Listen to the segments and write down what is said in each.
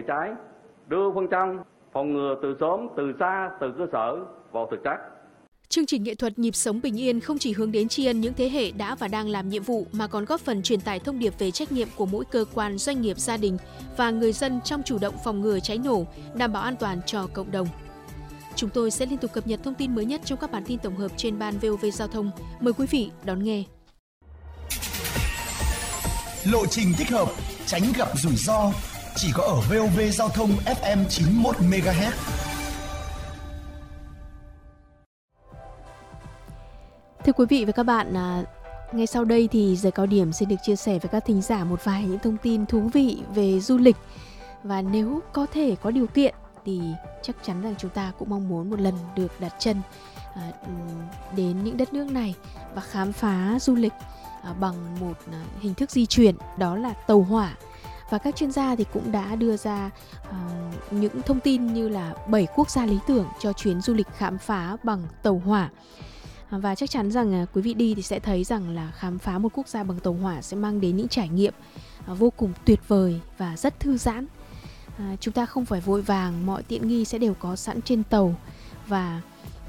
cháy, đưa phương châm phòng ngừa từ sớm, từ xa, từ cơ sở vào thực chất. Chương trình nghệ thuật Nhịp sống bình yên không chỉ hướng đến tri ân những thế hệ đã và đang làm nhiệm vụ mà còn góp phần truyền tải thông điệp về trách nhiệm của mỗi cơ quan, doanh nghiệp, gia đình và người dân trong chủ động phòng ngừa cháy nổ, đảm bảo an toàn cho cộng đồng. Chúng tôi sẽ liên tục cập nhật thông tin mới nhất trong các bản tin tổng hợp trên ban VOV Giao thông. Mời quý vị đón nghe. Lộ trình thích hợp, tránh gặp rủi ro, chỉ có ở VOV Giao thông FM 91 MHz. Thưa quý vị và các bạn, ngay sau đây thì Giờ Cao Điểm xin được chia sẻ với các thính giả một vài những thông tin thú vị về du lịch. Và nếu có thể có điều kiện thì chắc chắn rằng chúng ta cũng mong muốn một lần được đặt chân đến những đất nước này và khám phá du lịch bằng một hình thức di chuyển, đó là tàu hỏa. Và các chuyên gia thì cũng đã đưa ra những thông tin như là 7 quốc gia lý tưởng cho chuyến du lịch khám phá bằng tàu hỏa. Và chắc chắn rằng quý vị đi thì sẽ thấy rằng là khám phá một quốc gia bằng tàu hỏa sẽ mang đến những trải nghiệm vô cùng tuyệt vời và rất thư giãn. Chúng ta không phải vội vàng, mọi tiện nghi sẽ đều có sẵn trên tàu và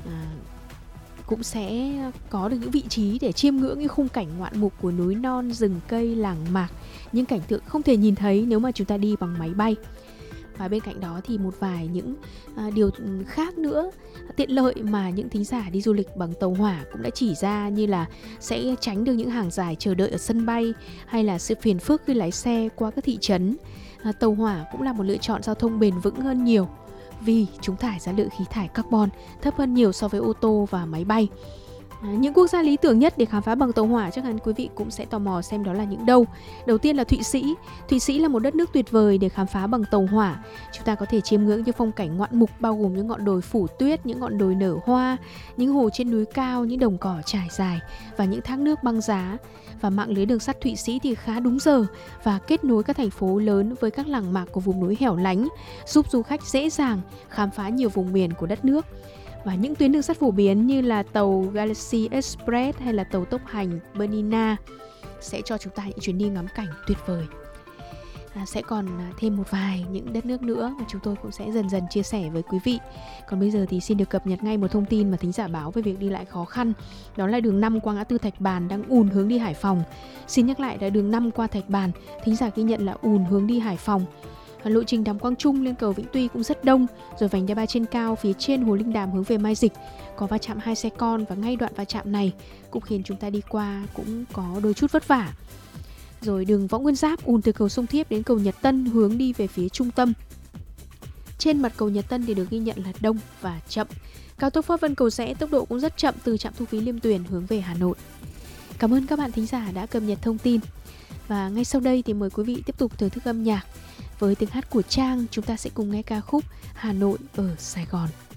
cũng sẽ có được những vị trí để chiêm ngưỡng những khung cảnh ngoạn mục của núi non, rừng cây, làng mạc, những cảnh tượng không thể nhìn thấy nếu mà chúng ta đi bằng máy bay. Và bên cạnh đó thì một vài những điều khác nữa, tiện lợi mà những thính giả đi du lịch bằng tàu hỏa cũng đã chỉ ra, như là sẽ tránh được những hàng dài chờ đợi ở sân bay hay là sự phiền phức khi lái xe qua các thị trấn. Tàu hỏa cũng là một lựa chọn giao thông bền vững hơn nhiều vì chúng thải ra lượng khí thải carbon thấp hơn nhiều so với ô tô và máy bay. Những quốc gia lý tưởng nhất để khám phá bằng tàu hỏa chắc hẳn quý vị cũng sẽ tò mò xem đó là những đâu. Đầu tiên là Thụy Sĩ. Thụy Sĩ là một đất nước tuyệt vời để khám phá bằng tàu hỏa. Chúng ta có thể chiêm ngưỡng những phong cảnh ngoạn mục bao gồm những ngọn đồi phủ tuyết, những ngọn đồi nở hoa, những hồ trên núi cao, những đồng cỏ trải dài và những thác nước băng giá. Và mạng lưới đường sắt Thụy Sĩ thì khá đúng giờ và kết nối các thành phố lớn với các làng mạc của vùng núi hẻo lánh, giúp du khách dễ dàng khám phá nhiều vùng miền của đất nước. Và những tuyến đường sắt phổ biến như là tàu Galaxy Express hay là tàu tốc hành Bernina sẽ cho chúng ta những chuyến đi ngắm cảnh tuyệt vời. Sẽ còn thêm một vài những đất nước nữa mà chúng tôi cũng sẽ dần dần chia sẻ với quý vị. Còn bây giờ thì xin được cập nhật ngay một thông tin mà thính giả báo về việc đi lại khó khăn. Đó là đường 5 qua ngã tư Thạch Bàn đang ùn hướng đi Hải Phòng. Xin nhắc lại là đường 5 qua Thạch Bàn, thính giả ghi nhận là ùn hướng đi Hải Phòng. Lộ trình Đàm Quang Trung lên cầu Vĩnh Tuy cũng rất đông. Rồi vành đai 3 trên cao phía trên Hồ Linh Đàm hướng về Mai Dịch có va chạm 2 xe con, và ngay đoạn va chạm này cũng khiến chúng ta đi qua cũng có đôi chút vất vả. Rồi đường Võ Nguyên Giáp ùn từ cầu Sông Thiếp đến cầu Nhật Tân hướng đi về phía trung tâm. Trên mặt cầu Nhật Tân thì được ghi nhận là đông và chậm. Cao tốc Pháp Vân Cầu Giẽ tốc độ cũng rất chậm từ trạm thu phí Liêm Tuyền hướng về Hà Nội. Cảm ơn các bạn thính giả đã cập nhật thông tin. Và ngay sau đây thì mời quý vị tiếp tục thưởng thức âm nhạc. Với tiếng hát của Trang, chúng ta sẽ cùng nghe ca khúc Hà Nội ở Sài Gòn.